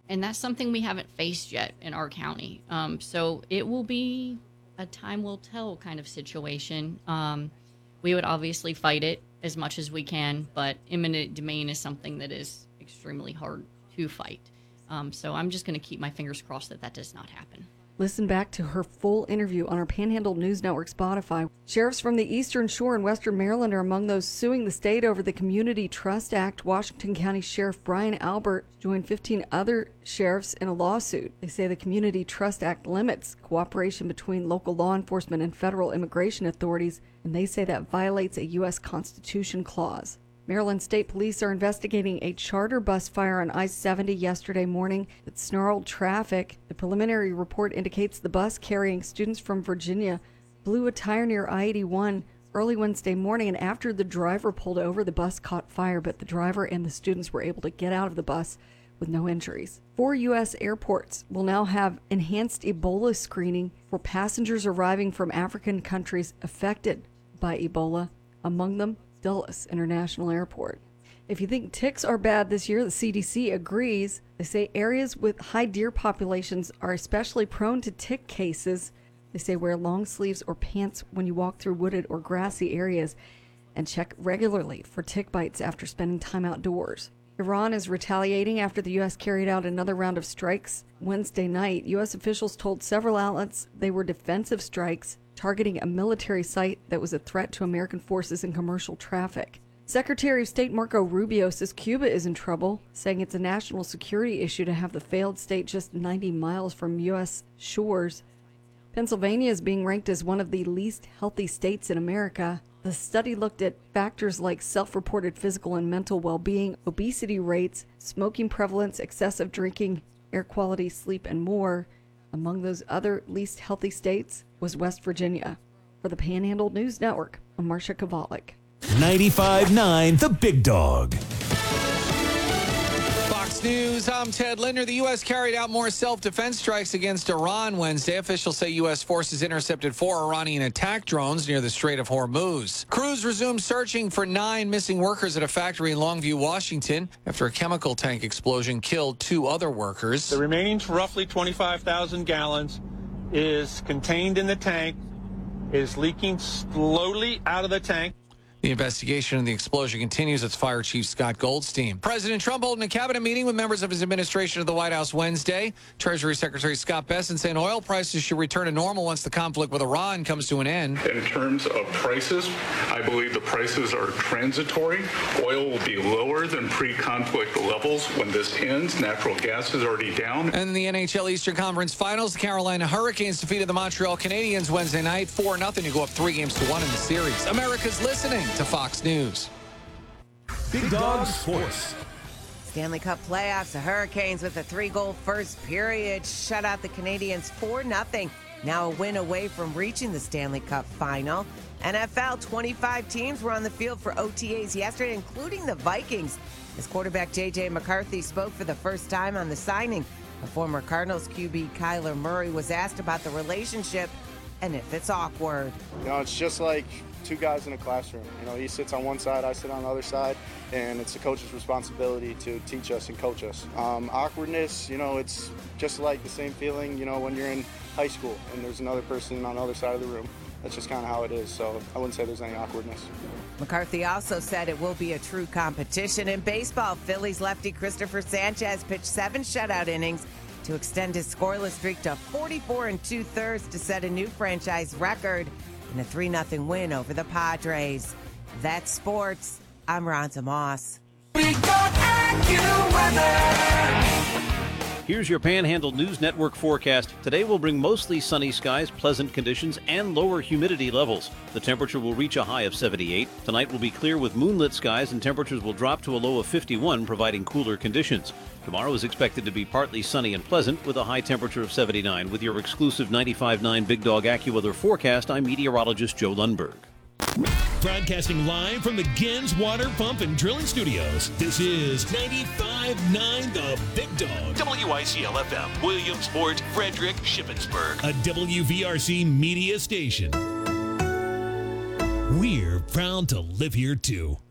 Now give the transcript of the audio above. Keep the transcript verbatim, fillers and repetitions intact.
And that's something we haven't faced yet in our county. Um, so it will be a time will tell kind of situation. Um, we would obviously fight it as much as we can, but eminent domain is something that is extremely hard to fight. Um, so I'm just going to keep my fingers crossed that that does not happen. Listen back to her full interview on our Panhandle News Network Spotify. Sheriffs from the Eastern Shore and Western Maryland are among those suing the state over the Community Trust Act. Washington County Sheriff Brian Albert joined fifteen other sheriffs in a lawsuit. They say the Community Trust Act limits cooperation between local law enforcement and federal immigration authorities, and they say that violates a U S Constitution clause. Maryland State Police are investigating a charter bus fire on I seventy yesterday morning that snarled traffic. The preliminary report indicates the bus carrying students from Virginia blew a tire near I eighty-one early Wednesday morning, and after the driver pulled over, the bus caught fire, but the driver and the students were able to get out of the bus with no injuries. Four U S airports will now have enhanced Ebola screening for passengers arriving from African countries affected by Ebola, among them Dulles International Airport. If you think ticks are bad this year, the C D C agrees. They say areas with high deer populations are especially prone to tick cases. They say wear long sleeves or pants when you walk through wooded or grassy areas, and check regularly for tick bites after spending time outdoors. Iran is retaliating after the U S carried out another round of strikes Wednesday night. U S officials told several outlets they were defensive strikes targeting a military site that was a threat to American forces and commercial traffic. Secretary of State Marco Rubio says Cuba is in trouble, saying it's a national security issue to have the failed state just ninety miles from U S shores. Pennsylvania is being ranked as one of the least healthy states in America. The study looked at factors like self-reported physical and mental well-being, obesity rates, smoking prevalence, excessive drinking, air quality, sleep, and more. Among those other least healthy states was West Virginia. For the Panhandle News Network, I'm Marcia Kovalik. ninety-five point nine The Big Dog. Fox News, I'm Ted Linder. The U S carried out more self-defense strikes against Iran Wednesday. Officials say U S forces intercepted four Iranian attack drones near the Strait of Hormuz. Crews resumed searching for nine missing workers at a factory in Longview, Washington, after a chemical tank explosion killed two other workers. The remaining roughly twenty-five thousand gallons is contained in the tank, is leaking slowly out of the tank. The investigation of the explosion continues. It's Fire Chief Scott Goldstein. President Trump holding a cabinet meeting with members of his administration at the White House Wednesday. Treasury Secretary Scott Bessent saying oil prices should return to normal once the conflict with Iran comes to an end. In terms of prices, I believe the prices are transitory. Oil will be lower than pre-conflict levels when this ends. Natural gas is already down. And in the N H L Eastern Conference Finals, the Carolina Hurricanes defeated the Montreal Canadiens Wednesday night four nothing to go up three games to one in the series. America's listening to Fox News. Big Dog Sports. Stanley Cup playoffs, the Hurricanes with a three-goal first period shut out the Canadiens four nothing. Now a win away from reaching the Stanley Cup final. N F L, twenty-five teams were on the field for O T As yesterday, including the Vikings. As quarterback J J McCarthy spoke for the first time on the signing, a former Cardinals Q B Kyler Murray was asked about the relationship and if it's awkward. You know, it's just like two guys in a classroom. You know, he sits on one side, I sit on the other side, and it's the coach's responsibility to teach us and coach us. Um, awkwardness, you know, it's just like the same feeling, you know, when you're in high school and there's another person on the other side of the room. That's just kind of how it is, so I wouldn't say there's any awkwardness. McCarthy also said it will be a true competition. In baseball, Phillies lefty Christopher Sanchez pitched seven shutout innings to extend his scoreless streak to forty-four and two-thirds to set a new franchise record in a three nothing win over the Padres. That's sports. I'm Ronza Moss. We got AccuWeather. Here's your Panhandle News Network forecast. Today will bring mostly sunny skies, pleasant conditions, and lower humidity levels. The temperature will reach a high of seventy-eight. Tonight will be clear with moonlit skies, and temperatures will drop to a low of fifty-one, providing cooler conditions. Tomorrow is expected to be partly sunny and pleasant with a high temperature of seventy-nine. With your exclusive ninety-five point nine Big Dog AccuWeather forecast, I'm meteorologist Joe Lundberg. Broadcasting live from the Gens Water Pump and Drilling Studios, this is ninety-five point nine The Big Dog. W I C L F M, Williamsport, Frederick, Shippensburg. A W V R C media station. We're proud to live here too.